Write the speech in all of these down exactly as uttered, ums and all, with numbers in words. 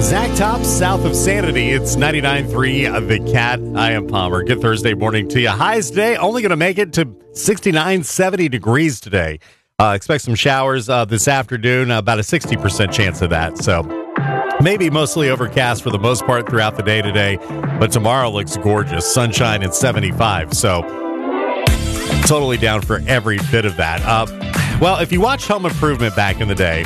Zach Tops, south of Sanity. It's ninety-nine point three The Cat. I am Palmer. Good Thursday morning to you. Highs today, only going to make it to sixty-nine, seventy degrees today. Uh, expect some showers uh, this afternoon, uh, about a sixty percent chance of that. So maybe mostly overcast for the most part throughout the day today. But tomorrow looks gorgeous. Sunshine and seventy-five. So totally down for every bit of that. Uh, well, if you watched Home Improvement back in the day,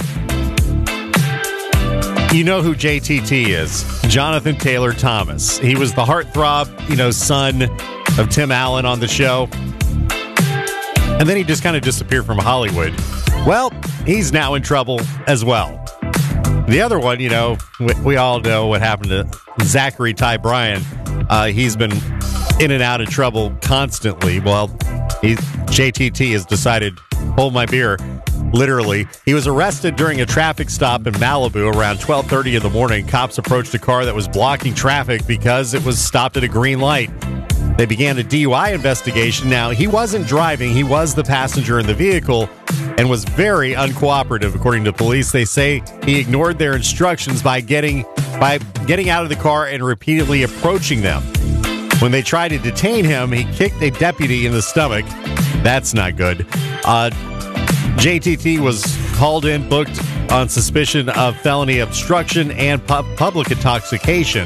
you know who J T T is, Jonathan Taylor Thomas. He was the heartthrob, you know, son of Tim Allen on the show. And then he just kind of disappeared from Hollywood. Well, he's now in trouble as well. The other one, you know, we, we all know what happened to Zachary Ty Bryan. Uh, he's been in and out of trouble constantly. Well, he, J T T has decided, hold my beer. Literally, he was arrested during a traffic stop in Malibu around twelve thirty in the morning. Cops approached a car that was blocking traffic because it was stopped at a green light. They began a D U I investigation. Now, he wasn't driving. He was the passenger in the vehicle and was very uncooperative, according to police. They say he ignored their instructions by getting by getting out of the car and repeatedly approaching them. When they tried to detain him, he kicked a deputy in the stomach. That's not good. Uh, J T T was hauled in, booked on suspicion of felony obstruction and pu- public intoxication.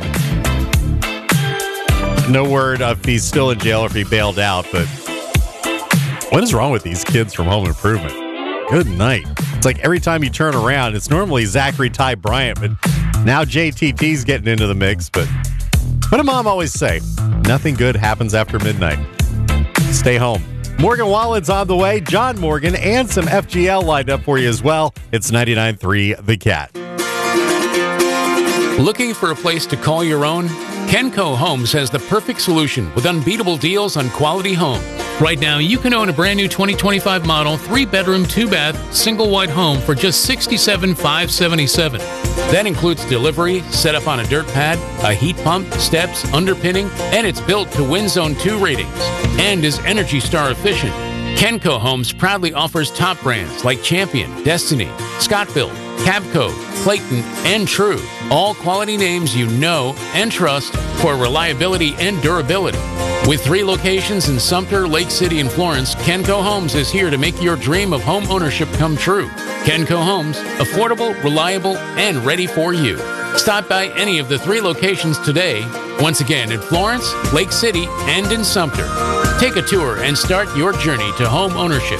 No word if he's still in jail or if he bailed out, but what is wrong with these kids from Home Improvement? Good night. It's like every time you turn around, it's normally Zachary Ty Bryant, but now J T T's getting into the mix. But what did Mom always say? Nothing good happens after midnight. Stay home. Morgan Wallen's on the way. John Morgan and some F G L lined up for you as well. It's ninety-nine point three The Cat. Looking for a place to call your own? Kenco Homes has the perfect solution with unbeatable deals on quality homes. Right now, you can own a brand new twenty twenty-five model, three-bedroom, two-bath, single-wide home for just sixty-seven thousand five hundred seventy-seven dollars. That includes delivery, set up on a dirt pad, a heat pump, steps, underpinning, and it's built to Wind Zone two ratings and is Energy Star efficient. Kenco Homes proudly offers top brands like Champion, Destiny, Scott-Built, Cavco, Clayton, and True. All quality names you know and trust for reliability and durability. With three locations in Sumter, Lake City, and Florence, Kenco Homes is here to make your dream of home ownership come true. Kenco Homes, affordable, reliable, and ready for you. Stop by any of the three locations today. Once again, in Florence, Lake City, and in Sumter. Take a tour and start your journey to home ownership.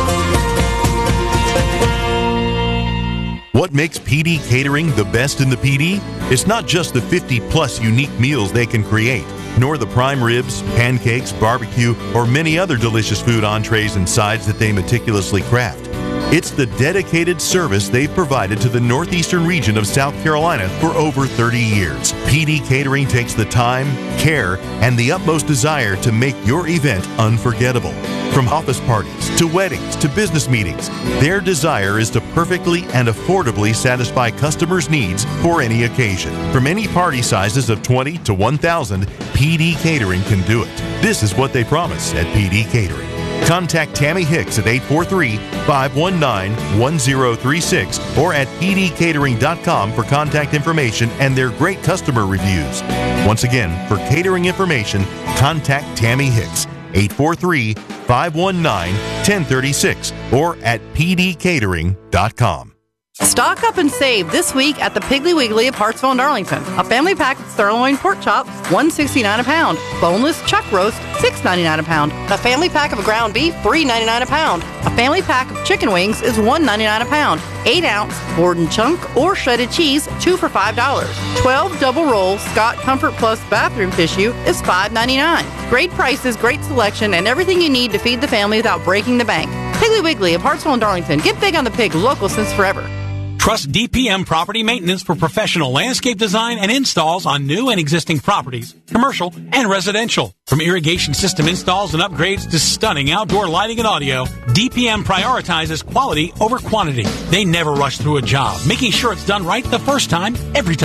What makes P D Catering the best in the P D? It's not just the fifty plus unique meals they can create, nor the prime ribs, pancakes, barbecue, or many other delicious food entrees and sides that they meticulously craft. It's the dedicated service they've provided to the northeastern region of South Carolina for over thirty years. P D Catering takes the time, care, and the utmost desire to make your event unforgettable. From office parties to weddings to business meetings, their desire is to perfectly and affordably satisfy customers' needs for any occasion. From any party sizes of twenty to one thousand, P D Catering can do it. This is what they promise at P D Catering. Contact Tammy Hicks at eight four three, five one nine, one zero three six or at p d catering dot com for contact information and their great customer reviews. Once again, for catering information, contact Tammy Hicks, eight four three, five one nine, one zero three six or at p d catering dot com. Stock up and save this week at the Piggly Wiggly of Hartsville and Darlington. A family pack of sirloin pork chops, one sixty-nine a pound. Boneless chuck roast, six ninety-nine a pound. A family pack of ground beef, three ninety-nine a pound. A family pack of chicken wings is one ninety-nine a pound. eight ounce Borden chunk or shredded cheese, two for five dollars. twelve double roll Scott Comfort Plus bathroom tissue is five ninety-nine. Great prices, great selection, and everything you need to feed the family without breaking the bank. Piggly Wiggly of Hartsville and Darlington. Get big on the pig, local since forever. Trust D P M Property Maintenance for professional landscape design and installs on new and existing properties, commercial and residential. From irrigation system installs and upgrades to stunning outdoor lighting and audio, D P M prioritizes quality over quantity. They never rush through a job, making sure it's done right the first time, every time.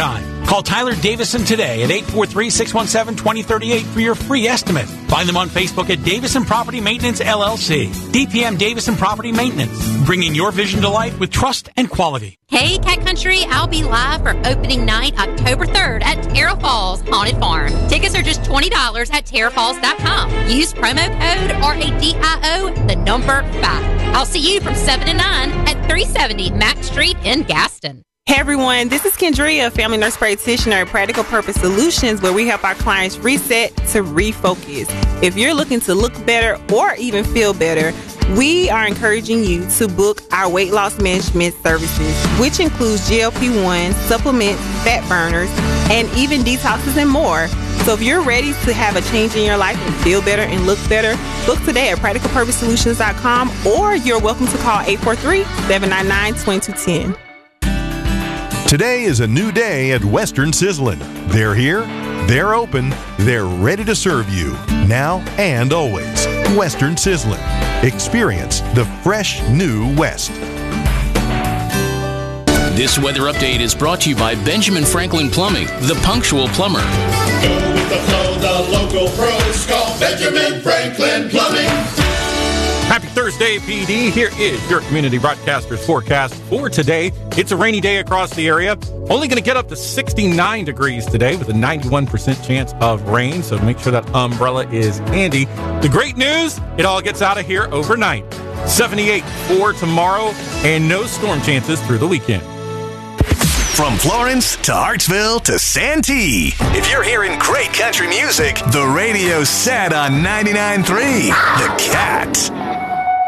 Call Tyler Davison today at eight four three, six one seven, two zero three eight for your free estimate. Find them on Facebook at Davison Property Maintenance, L L C. D P M Davison Property Maintenance, bringing your vision to life with trust and quality. Hey, Cat Country, I'll be live for opening night October third at Terra Falls Haunted Farm. Tickets are just twenty dollars at terra falls dot com. Use promo code R A D I O, the number five. I'll see you from seven to nine at three seventy Mack Street in Gaston. Hey everyone, this is Kendria, family nurse practitioner at Practical Purpose Solutions, where we help our clients reset to refocus. If you're looking to look better or even feel better, we are encouraging you to book our weight loss management services, which includes G L P one, supplements, fat burners, and even detoxes and more. So if you're ready to have a change in your life and feel better and look better, book today at practical purpose solutions dot com, or you're welcome to call eight four three, seven nine nine, two two one zero. Today is a new day at Western Sizzlin'. They're here, they're open, they're ready to serve you, now and always. Western Sizzlin'. Experience the fresh new West. This weather update is brought to you by Benjamin Franklin Plumbing, the punctual plumber. Go with the flow, the local pros call Benjamin Franklin Plumbing. Happy Thursday, P D. Here is your community broadcaster's forecast for today. It's a rainy day across the area. Only going to get up to sixty-nine degrees today with a ninety-one percent chance of rain, so make sure that umbrella is handy. The great news, it all gets out of here overnight. seventy-eight for tomorrow, and no storm chances through the weekend. From Florence to Hartsville to Santee. If you're hearing great country music, the radio's set on ninety-nine point three. The Cat.